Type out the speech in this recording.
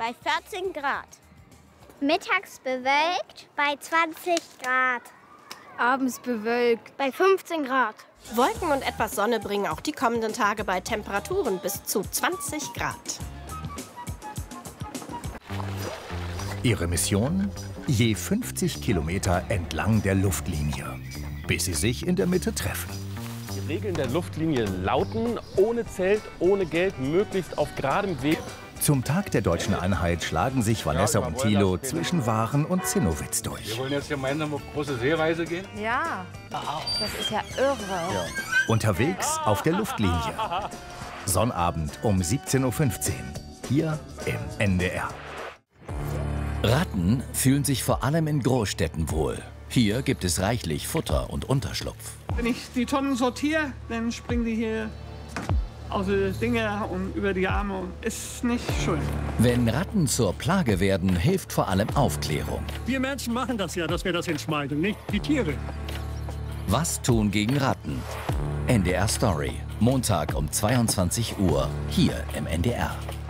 bei 14 Grad. Mittags bewölkt bei 20 Grad. Abends bewölkt bei 15 Grad. Wolken und etwas Sonne bringen auch die kommenden Tage bei Temperaturen bis zu 20 Grad. Ihre Mission? Je 50 Kilometer entlang der Luftlinie, bis sie sich in der Mitte treffen. Die Regeln der Luftlinie lauten: ohne Zelt, ohne Geld, möglichst auf geradem Weg. Zum Tag der deutschen Einheit schlagen sich Vanessa und Thilo zwischen Waren und Zinnowitz durch. Wir wollen jetzt gemeinsam auf große Seereise gehen? Ja, das ist ja irre. Ja. Unterwegs auf der Luftlinie. Sonnabend um 17:15 Uhr, hier im NDR. Ratten fühlen sich vor allem in Großstädten wohl. Hier gibt es reichlich Futter und Unterschlupf. Wenn ich die Tonnen sortiere, dann springen die hier aus den Dinger und über die Arme. Und ist nicht schön. Wenn Ratten zur Plage werden, hilft vor allem Aufklärung. Wir Menschen machen das ja, dass wir das entschmeiden, nicht die Tiere. Was tun gegen Ratten? NDR Story, Montag um 22 Uhr, hier im NDR.